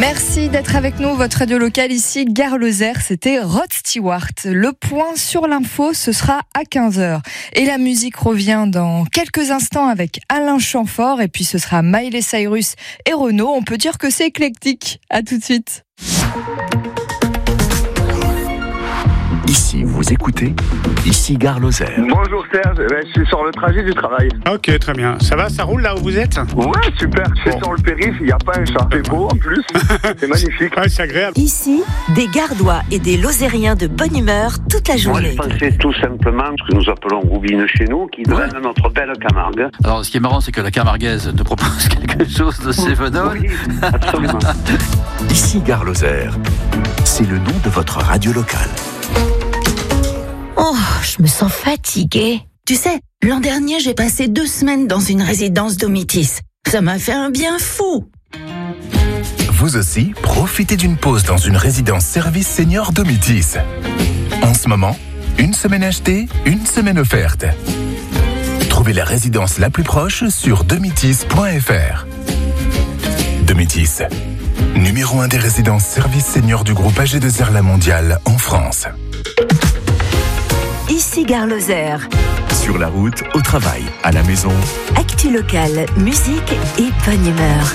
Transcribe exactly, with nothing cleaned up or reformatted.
Merci d'être avec nous, votre radio locale ici, Gare Lozère, c'était Rod Stewart. Le point sur l'info, ce sera à quinze heures. Et la musique revient dans quelques instants avec Alain Chamfort, et puis ce sera Miley Cyrus et Renaud. On peut dire que c'est éclectique. À tout de suite. Ici, vous écoutez, ici Gare Lozère. Bonjour Serge, je suis sur le trajet du travail. Ok, très bien. Ça va, ça roule là où vous êtes ? Ouais, super, je suis Bon. sur le périph', il n'y a pas un chat. C'est beau en plus, c'est magnifique. Ouais, c'est agréable. Ici, des Gardois et des Lozériens de bonne humeur toute la Moi, je journée. pensais tout simplement ce que nous appelons roubine chez nous, qui donne notre belle Camargue. Alors, ce qui est marrant, c'est que la camarguaise te propose quelque chose de cévenol. Oui, absolument. Ici Gare Lozère. C'est le nom de votre radio locale. Oh, je me sens fatiguée. Tu sais, l'an dernier, j'ai passé deux semaines dans une résidence Domitis. Ça m'a fait un bien fou. Vous aussi, profitez d'une pause dans une résidence service senior Domitis. En ce moment, une semaine achetée, une semaine offerte. Trouvez la résidence la plus proche sur domitis point f r. Domitis, numéro un des résidences service senior du groupe A G deux R La Mondiale en France. Ici, Gare Lozère. Sur la route, au travail, à la maison. Actu locale, musique et bonne humeur.